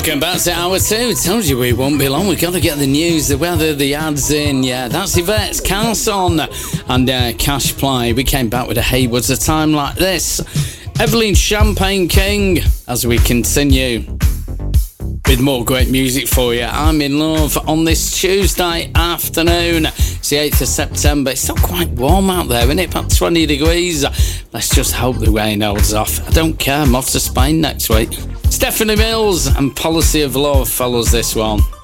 Welcome back to hour two. Told you we won't be long. We've got to get the news, the weather, the ads in. Yeah, that's Yvette's Carson and Cash Play. We came back with a Haywards a time like this. Evelyn Champagne King as we continue with more great music for you. I'm in love on this Tuesday afternoon. It's the 8th of September. It's still quite warm out there, isn't it? About 20 degrees. Let's just hope the rain holds off. I don't care. I'm off to Spain next week. Stephanie Mills and Policy of Love follows this one.